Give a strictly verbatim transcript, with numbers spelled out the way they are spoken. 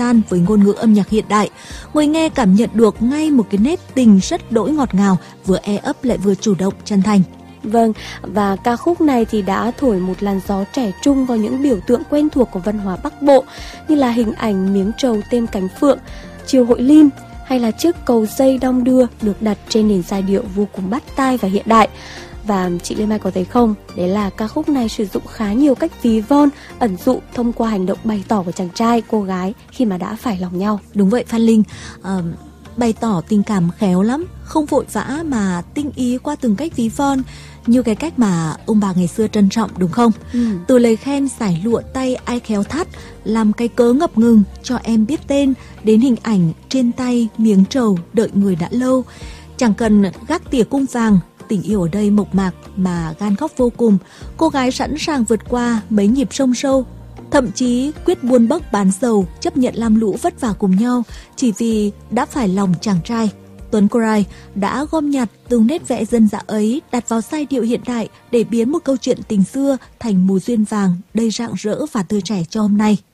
gian với ngôn ngữ âm nhạc hiện đại. Người nghe cảm nhận được ngay một cái nét tình rất đỗi ngọt ngào, vừa e ấp lại vừa chủ động, chân thành. Vâng, và ca khúc này thì đã thổi một làn gió trẻ trung vào những biểu tượng quen thuộc của văn hóa Bắc Bộ, như là hình ảnh miếng trầu tên cánh phượng, chiều hội lim, hay là chiếc cầu dây đong đưa được đặt trên nền giai điệu vô cùng bắt tai và hiện đại. Và chị Lê Mai có thấy không, đấy là ca khúc này sử dụng khá nhiều cách ví von, ẩn dụ thông qua hành động bày tỏ của chàng trai, cô gái khi mà đã phải lòng nhau. Đúng vậy Phan Linh, uh, bày tỏ tình cảm khéo lắm, không vội vã mà tinh ý qua từng cách ví von, như cái cách mà ông bà ngày xưa trân trọng, đúng không? Ừ. Từ lời khen giải lụa tay ai khéo thắt, làm cái cớ ngập ngừng cho em biết tên, đến hình ảnh trên tay miếng trầu đợi người đã lâu. Chẳng cần gác tỉa cung vàng, tình yêu ở đây mộc mạc mà gan góc vô cùng. Cô gái sẵn sàng vượt qua mấy nhịp sông sâu, thậm chí quyết buôn bấc bán dầu, chấp nhận lam lũ vất vả cùng nhau chỉ vì đã phải lòng chàng trai. Tuấn Coray đã gom nhặt từng nét vẽ dân dã ấy, đặt vào giai điệu hiện đại để biến một câu chuyện tình xưa thành mùa duyên vàng đầy rạng rỡ và tươi trẻ cho hôm nay.